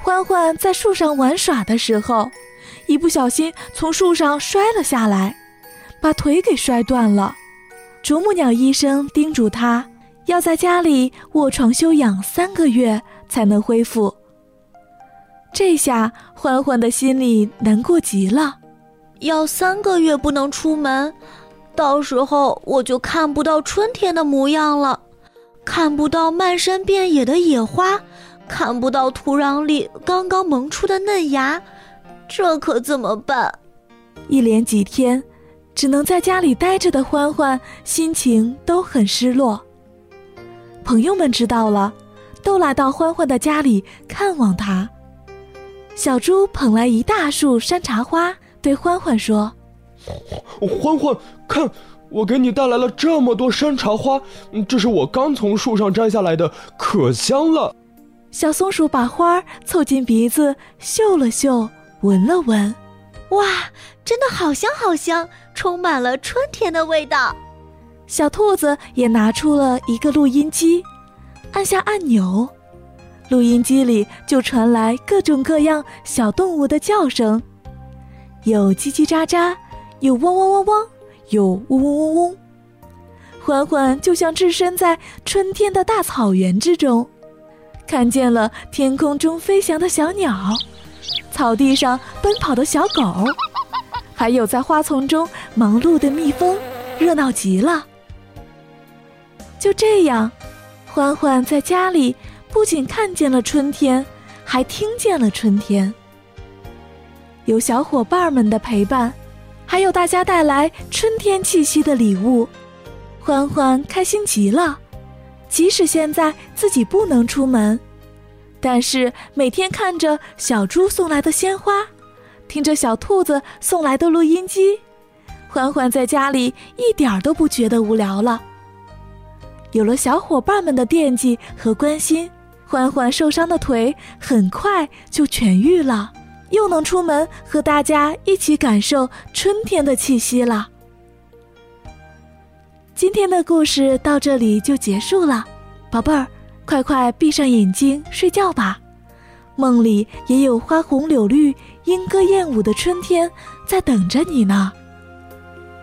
欢欢在树上玩耍的时候，一不小心从树上摔了下来，把腿给摔断了。啄木鸟医生叮嘱他要在家里卧床休养3个月才能恢复。这下欢欢的心里难过极了。 要3个月不能出门，到时候我就看不到春天的模样了，看不到漫山遍野的野花，看不到土壤里刚刚萌出的嫩芽，这可怎么办？ 一连几天只能在家里待着的欢欢心情都很失落。朋友们知道了，都来到欢欢的家里看望他。小猪捧来一大束山茶花，对欢欢说： 欢欢，看，我给你带来了这么多山茶花，这是我刚从树上摘下来的，可香了。 小松鼠把花凑近鼻子嗅了嗅，闻了闻， 哇，真的好香好香，充满了春天的味道。 小兔子也拿出了一个录音机，按下按钮，录音机里就传来各种各样小动物的叫声，有叽叽喳喳，有汪汪汪汪，有嗡嗡嗡嗡。欢欢就像置身在春天的大草原之中，看见了天空中飞翔的小鸟，草地上奔跑的小狗，还有在花丛中忙碌的蜜蜂，热闹极了。就这样，欢欢在家里不仅看见了春天，还听见了春天。有小伙伴们的陪伴，还有大家带来春天气息的礼物，欢欢开心极了。即使现在自己不能出门，但是每天看着小猪送来的鲜花，听着小兔子送来的录音机，欢欢在家里一点都不觉得无聊了。有了小伙伴们的惦记和关心，欢欢受伤的腿很快就痊愈了，又能出门和大家一起感受春天的气息了。今天的故事到这里就结束了，宝贝儿，快快闭上眼睛睡觉吧，梦里也有花红柳绿、莺歌燕舞的春天在等着你呢。